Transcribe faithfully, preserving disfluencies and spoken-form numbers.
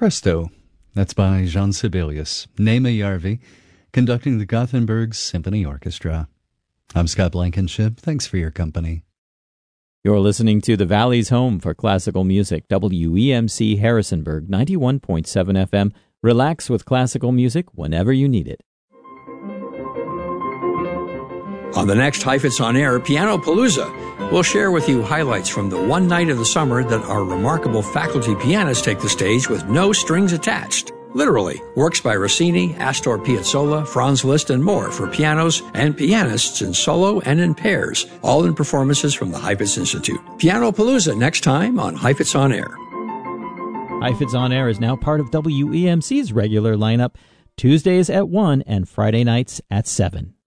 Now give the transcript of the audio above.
Presto. That's by Jean Sibelius. Naima Yarvi, conducting the Gothenburg Symphony Orchestra. I'm Scott Blankenship. Thanks for your company. You're listening to The Valley's Home for Classical Music, W E M C Harrisonburg, ninety-one point seven F M. Relax with classical music whenever you need it. On the next Heifetz On Air, Piano Palooza, we'll share with you highlights from the one night of the summer that our remarkable faculty pianists take the stage with no strings attached. Literally, works by Rossini, Astor Piazzolla, Franz Liszt, and more for pianos and pianists in solo and in pairs, all in performances from the Heifetz Institute. Piano Palooza next time on Heifetz On Air. Heifetz On Air is now part of W E M C's regular lineup, Tuesdays at one and Friday nights at seven.